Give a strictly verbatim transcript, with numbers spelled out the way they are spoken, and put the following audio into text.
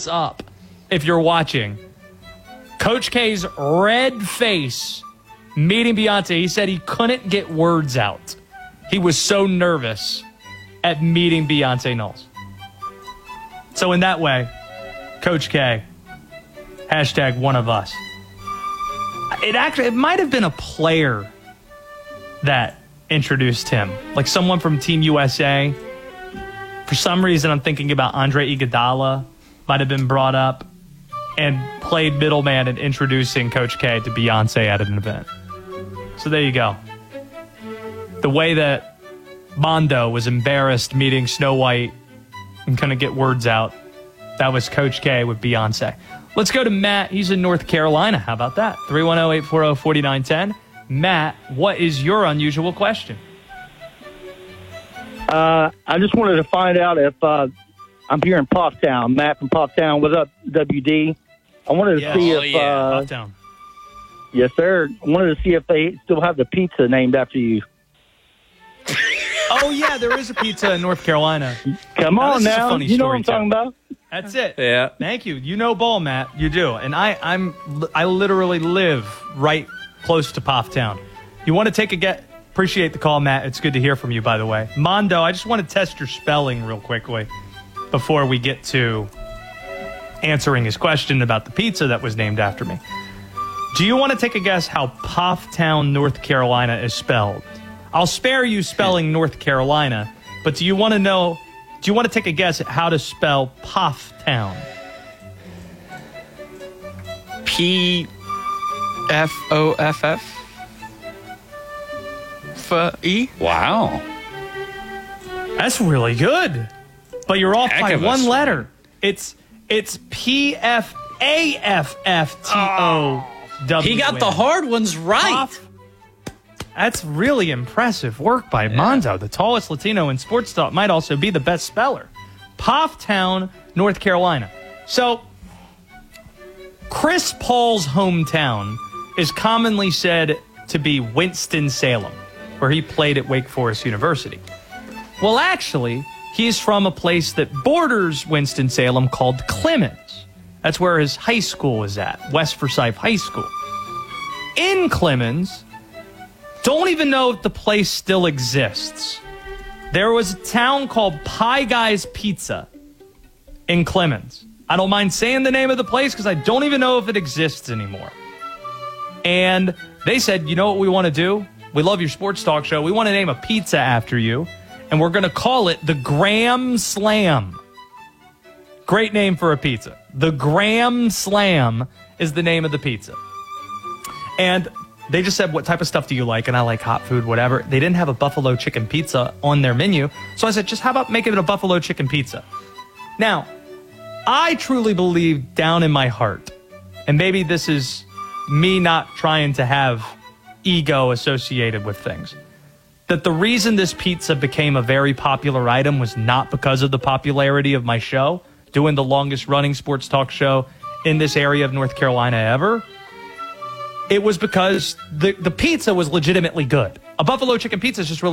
this up if you're watching. Coach K's red face meeting Beyonce. He said he couldn't get words out. He was so nervous at meeting Beyonce Knowles. So in that way, Coach K, hashtag one of us. It actually, it might have been a player that introduced him, like someone from Team U S A. For some reason, I'm thinking about Andre Iguodala might have been brought up and played middleman in introducing Coach K to Beyonce at an event. So there you go. The way that Mondo was embarrassed meeting Snow White and couldn't get words out, that was Coach K with Beyonce. Let's go to Matt. He's in North Carolina. How about that? three one zero, eight four zero, four nine one zero. Matt, what is your unusual question? Uh, I just wanted to find out if uh, I'm here in Pufftown. Matt from Pufftown. What's up, W D? I wanted to yes. see oh, if... yeah. Uh, Pufftown. Yes, sir. I wanted to see if they still have the pizza named after you. Oh, yeah, there is a pizza in North Carolina. Come now, on now. funny You know story, what I'm talking too. about? That's it. Yeah. Thank you. You know ball, Matt. You do. And I, I'm, I literally live right close to Pufftown. You want to take a get? Appreciate the call, Matt. It's good to hear from you, by the way. Mondo, I just want to test your spelling real quickly before we get to answering his question about the pizza that was named after me. Do you want to take a guess how Pufftown, North Carolina is spelled? I'll spare you spelling North Carolina, but do you want to know, do you want to take a guess at how to spell Pufftown? P F O F F F E? Wow. That's really good. But you're off Heck by of a one swing. letter. It's it's P F A F F T O W. He got the hard ones right. Puff. That's really impressive work by Mondo, the tallest Latino in sports talk, might also be the best speller. Pufftown, North Carolina. So, Chris Paul's hometown is commonly said to be Winston-Salem, where he played at Wake Forest University. Well, actually, he's from a place that borders Winston-Salem called Clemens. That's where his high school is at, West Forsyth High School. In Clemens, don't even know if the place still exists. There was a town called Pie Guy's Pizza in Clemens. I don't mind saying the name of the place because I don't even know if it exists anymore. And they said, you know what we want to do? We love your sports talk show. We want to name a pizza after you, and we're going to call it the Graham Slam. Great name for a pizza. The Graham Slam is the name of the pizza. And they just said, what type of stuff do you like? And I like hot food, whatever. They didn't have a buffalo chicken pizza on their menu. So I said, just how about making it a buffalo chicken pizza? Now, I truly believe down in my heart, and maybe this is me not trying to have ego associated with things, that the reason this pizza became a very popular item was not because of the popularity of my show, doing the longest running sports talk show in this area of North Carolina ever. It was because the, the pizza was legitimately good. A buffalo chicken pizza is just really